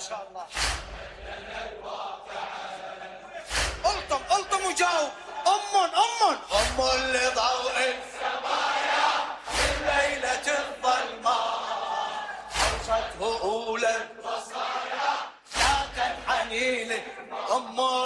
شاء الله. الطم وجاوب. أم لضوء السمايا في ليلة الظلماء أوصته أولى الوصايا لا تنحني لي أم